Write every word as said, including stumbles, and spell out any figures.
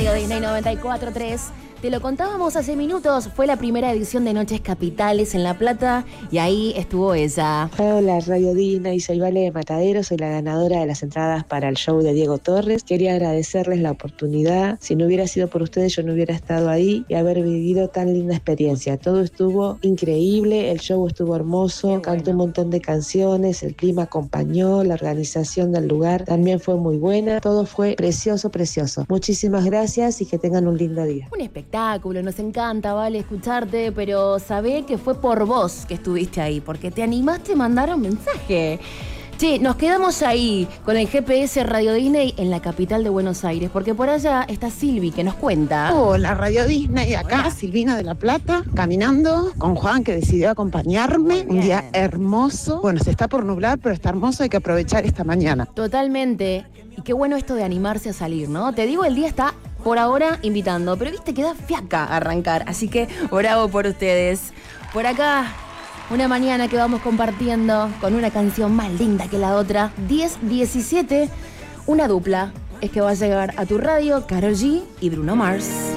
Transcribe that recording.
Radio Disney noventa y cuatro punto tres. Te lo contábamos hace minutos, fue la primera edición de Noches Capitales en La Plata y ahí estuvo ella. Hola Radio Disney, soy Vale de Matadero, soy la ganadora de las entradas para el show de Diego Torres. Quería agradecerles la oportunidad, si no hubiera sido por ustedes yo no hubiera estado ahí y haber vivido tan linda experiencia. Todo estuvo increíble, el show estuvo hermoso, canté un montón de canciones, el clima acompañó, la organización del lugar también fue muy buena, todo fue precioso, precioso. Muchísimas gracias y que tengan un lindo día. Un espectáculo. Nos encanta, Vale, escucharte, pero sabé que fue por vos que estuviste ahí, porque te animaste a mandar un mensaje. Che, nos quedamos ahí con el G P S Radio Disney en la capital de Buenos Aires, porque por allá está Silvi que nos cuenta. Hola, Radio Disney, acá Hola. Silvina de La Plata, caminando con Juan que decidió acompañarme. Un día hermoso. Bueno, se está por nublar, pero está hermoso, hay que aprovechar esta mañana. Totalmente. Y qué bueno esto de animarse a salir, ¿no? Te digo, el día está por ahora invitando, pero viste, queda fiaca arrancar, así que bravo por ustedes. Por acá, una mañana que vamos compartiendo con una canción más linda que la otra, diez diecisiete, una dupla, es que va a llegar a tu radio Karol G y Bruno Mars.